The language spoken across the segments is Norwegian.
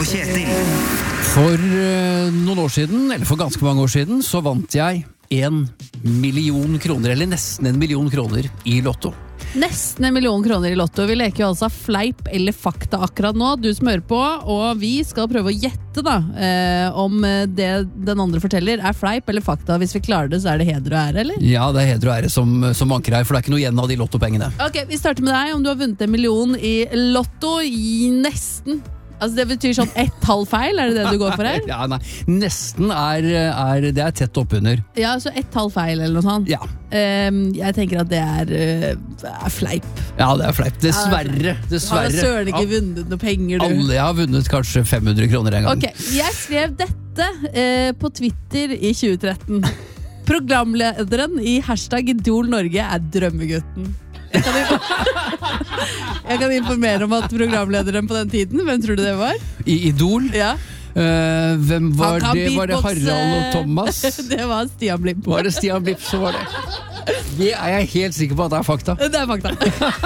og Kjetil. For noen år siden, eller for ganske mange år siden, så vant jeg 1 million kroner, eller nesten 1 million kroner i Lotto. Nesten 1 million kroner i Lotto. Vi leker jo altså fleip eller fakta akkurat nå, du som hører på, og vi skal prøve å gjette da, om det den andre forteller er fleip eller fakta. Hvis vi klarer det, så er det heder og ære, eller? Ja, det er heder og ære som vanker her, for det er ikke noe igjen av de lottopengene. Ok, vi starter med deg. Om du har vunnet 1 million i Lotto, i nesten. Altså det betyr sånn 1,5 feil, er det det du går for her? Ja, nei, nesten det er tett oppunder. Ja, så 1,5 feil eller noe sånt. Ja. Jeg tenker at det er fleip. Ja, det er fleip. Dessverre. Har du søren ikke vunnet noe penger, du? Alle har vunnet kanskje 500 kroner en gang. Ok, jeg skrev dette på Twitter i 2013. Programlederen i hashtag Idol Norge er drømmegutten. Jeg kan informere om at programlederen på den tiden, hvem tror du det var? I Idol? Ja. Hvem var det? Var det Harald og Thomas? Det var Stian Blipp. Var det Stian Blipp så var det? Det er jeg helt sikker på at det er fakta. Det er fakta.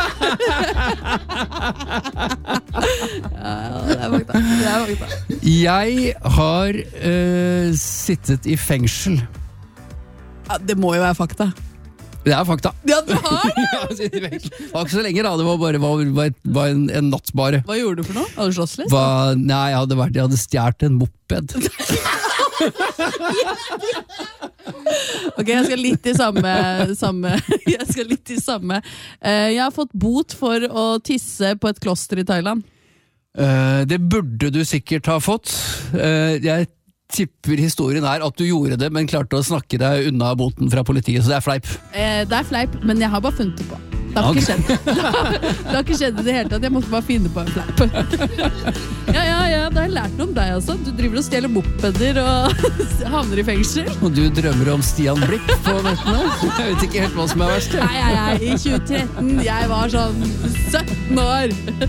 Ja, det er fakta. Det er fakta. Jeg har sittet i fengsel. Ja, det må jo være fakta. Det er fakta. Ja, du har det! Jeg har sittet i fengsel. Det var ikke så lenge da, det var en natt bare. Hva gjorde du for noe? Hadde du slåss litt? Nei, jeg hadde stjert en moped. Ok, jeg skal litt i samme Jeg skal litt i samme. Jeg har fått bot for å tisse på et kloster i Thailand. Det burde du sikkert ha fått. Jeg tipper historien er at du gjorde det, men klarte å snakke deg unna boten fra politiet, så det er fleip. Det er fleip, men jeg har bare funnet det på. Det har ikke skjedd. Det har ikke skjedd i det hele tatt. Jeg måtte bare finne på en fleip. Ja, da har jeg lært noe om deg altså. Du driver og stjeler mopeder og havner i fengsel. Og du drømmer om Stian Blipp på nettene? Jeg vet ikke helt hva som er verst. Nei, i 2013, jeg var sånn 17 år.